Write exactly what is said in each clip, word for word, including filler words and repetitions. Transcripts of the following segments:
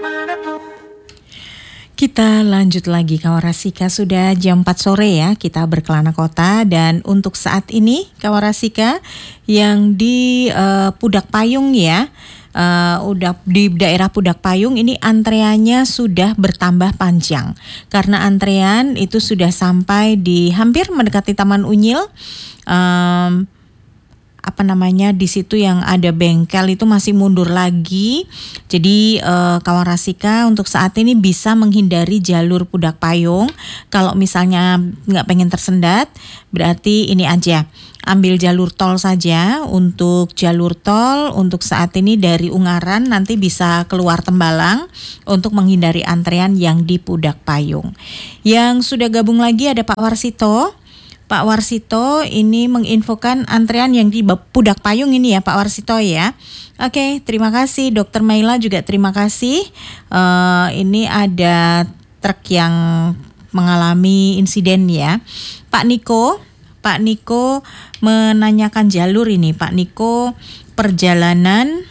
Kita lanjut lagi Kawarasika, sudah jam empat sore ya, kita berkelana kota. Dan untuk saat ini Kawarasika yang di uh, Pudak Payung ya, uh, udah di daerah Pudak Payung ini antreannya sudah bertambah panjang. Karena antrean itu sudah sampai di hampir mendekati Taman Unyil. um, apa namanya di situ yang ada bengkel itu masih mundur lagi. Jadi eh, Kawarasika untuk saat ini bisa menghindari jalur Pudak Payung. Kalau misalnya nggak pengen tersendat, berarti ini aja, ambil jalur tol saja. Untuk jalur tol untuk saat ini dari Ungaran nanti bisa keluar Tembalang untuk menghindari antrean yang di Pudak Payung. Yang sudah gabung lagi ada Pak Warsito. Pak Warsito ini menginfokan antrean yang di Pudak Payung ini ya Pak Warsito ya. Oke, terima kasih Dokter Maila juga terima kasih. Uh, ini ada truk yang mengalami insiden ya. Pak Niko, Pak Niko menanyakan jalur ini. Pak Niko perjalanan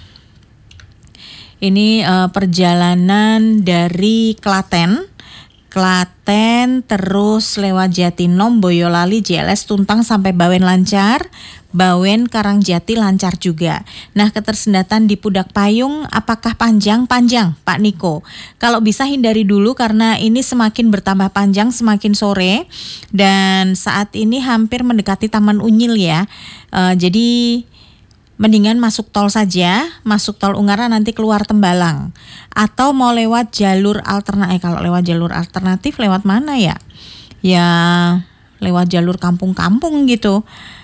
ini uh, perjalanan dari Klaten. Klaten terus lewat Jatinom, Boyolali, J L S Tuntang sampai Bawen lancar, Bawen Karangjati lancar juga. Nah, ketersendatan di Pudak Payung apakah panjang? Panjang, Pak Niko. Kalau bisa hindari dulu karena ini semakin bertambah panjang semakin sore dan saat ini hampir mendekati Taman Unyil ya. Uh, jadi mendingan masuk tol saja, masuk tol Ungaran nanti keluar Tembalang. Atau mau lewat jalur alternatif, eh, kalau lewat jalur alternatif lewat mana ya? Ya lewat jalur kampung-kampung gitu.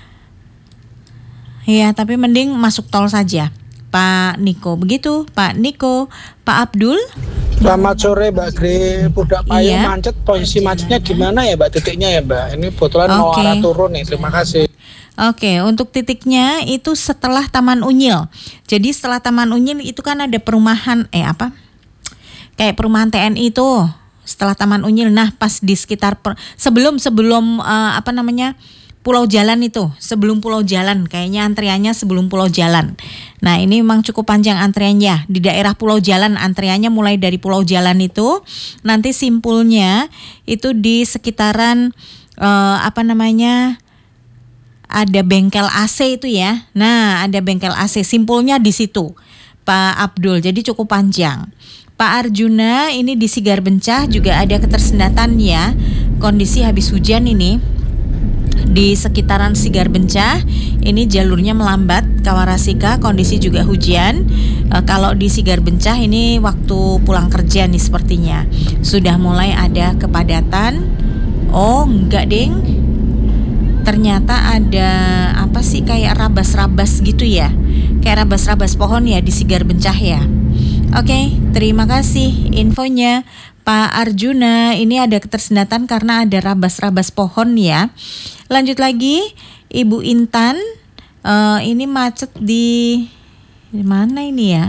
Ya tapi mending masuk tol saja, Pak Niko. Begitu Pak Niko. Pak Abdul. Selamat sore Mbak Gre, Pudak Payung Iya. macet, posisi macetnya di mana ya Mbak, titiknya ya Mbak? Ini kebetulan mau Oke. arah turun nih, terima kasih. Oke, untuk titiknya itu setelah Taman Unyil. Jadi setelah Taman Unyil itu kan ada perumahan, eh apa? Kayak perumahan T N I itu. Setelah Taman Unyil, nah pas di sekitar per, sebelum sebelum uh, apa namanya Pulau Jalan itu, sebelum Pulau Jalan, kayaknya antriannya sebelum Pulau Jalan. Nah ini memang cukup panjang antriannya di daerah Pulau Jalan, antriannya mulai dari Pulau Jalan itu, nanti simpulnya itu di sekitaran uh, apa namanya? Ada bengkel A C itu ya. Nah, ada bengkel A C, simpulnya di situ, Pak Abdul. Jadi cukup panjang. Pak Arjuna ini di Sigar Bencah juga ada ketersendatan ya. Kondisi habis hujan ini di sekitaran Sigar Bencah. Ini jalurnya melambat, Kawarasika, kondisi juga hujan. E, kalau di Sigar Bencah ini waktu pulang kerja nih sepertinya. Sudah mulai ada kepadatan. Oh, enggak, Deng. Ternyata ada apa sih kayak rabas-rabas gitu ya. Kayak rabas-rabas pohon ya di Sigar Bencah ya. Oke, terima kasih infonya Pak Arjuna. Ini ada ketersendatan karena ada rabas-rabas pohon ya. Lanjut lagi, Ibu Intan. Uh, ini macet di di mana ini ya?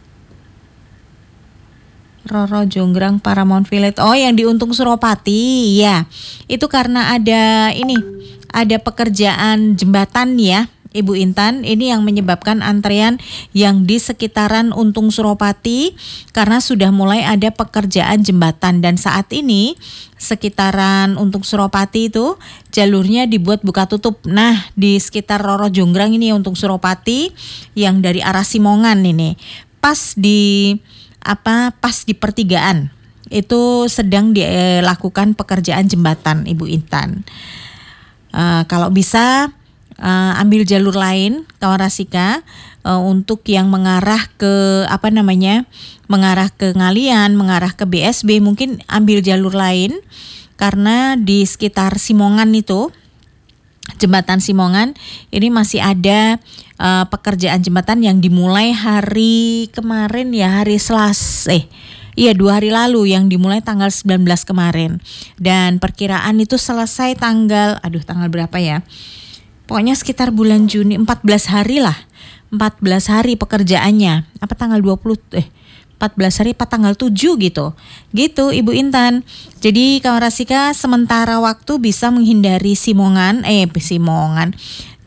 Roro Jonggrang Paramount Village. Oh, yang di Untung Suropati ya. Itu karena ada ini, ada pekerjaan jembatan ya, Ibu Intan. Ini yang menyebabkan antrean yang di sekitaran Untung Suropati karena sudah mulai ada pekerjaan jembatan dan saat ini sekitaran Untung Suropati itu jalurnya dibuat buka tutup. Nah, di sekitar Roro Jonggrang ini Untung Suropati yang dari arah Simongan ini pas di apa pas di pertigaan itu sedang dilakukan pekerjaan jembatan, Ibu Intan. Uh, kalau bisa uh, ambil jalur lain, Kawarasika, uh, untuk yang mengarah ke apa namanya, mengarah ke Ngalian, mengarah ke B S B, mungkin ambil jalur lain karena di sekitar Simongan itu, jembatan Simongan ini masih ada uh, pekerjaan jembatan yang dimulai hari kemarin ya, hari Selasa, eh iya dua hari lalu yang dimulai tanggal sembilan belas kemarin dan perkiraan itu selesai tanggal, aduh tanggal berapa ya, pokoknya sekitar bulan Juni, empat belas hari lah, empat belas hari pekerjaannya, apa tanggal dua puluh, eh empat belas hari apa tanggal tujuh gitu. Gitu Ibu Intan. Jadi Kawarasika sementara waktu bisa menghindari Simongan, eh Simongan.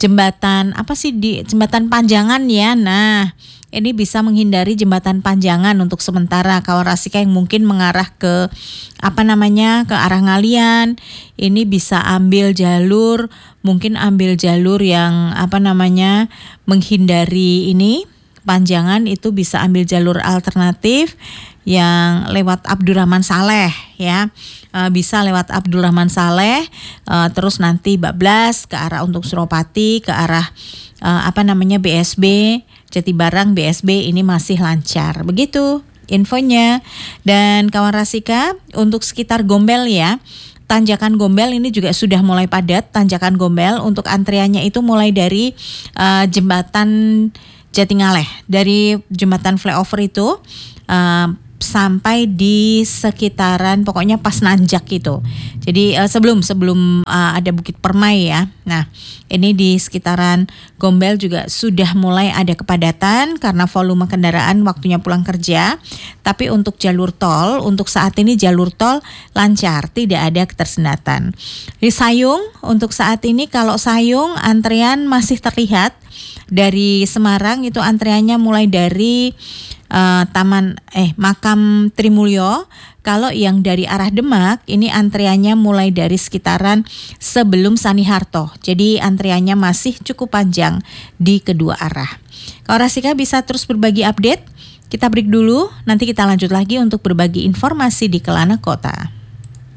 jembatan apa sih di jembatan Panjangan ya. Nah, ini bisa menghindari jembatan Panjangan untuk sementara. Kawan Rasika yang mungkin mengarah ke apa namanya ke arah Ngalian, ini bisa ambil jalur, mungkin ambil jalur yang apa namanya menghindari ini Panjangan, itu bisa ambil jalur alternatif yang lewat Abdurrahman Saleh ya. E, bisa lewat Abdurrahman Saleh, e, terus nanti bablas ke arah untuk Suropati, ke arah e, apa namanya B S B Jatibarang B S B, ini masih lancar. Begitu infonya. Dan kawan Rasika untuk sekitar Gombel ya, Tanjakan Gombel ini juga sudah mulai padat. Tanjakan Gombel untuk antriannya itu mulai dari uh, jembatan Jatingaleh, dari jembatan flyover itu uh, sampai di sekitaran pokoknya pas nanjak gitu. Jadi uh, sebelum sebelum uh, ada Bukit Permai ya. Nah, ini di sekitaran Gombel juga sudah mulai ada kepadatan karena volume kendaraan waktunya pulang kerja. Tapi untuk jalur tol, untuk saat ini jalur tol lancar, tidak ada ketersendatan. Di Sayung, untuk saat ini kalau Sayung antrian masih terlihat dari Semarang, itu antriannya mulai dari Uh, taman eh Makam Trimulyo. Kalau yang dari arah Demak ini antriannya mulai dari sekitaran sebelum Saniharto. Jadi antriannya masih cukup panjang di kedua arah. Kalau Rasika bisa terus berbagi update. Kita break dulu, nanti kita lanjut lagi untuk berbagi informasi di Kelana Kota.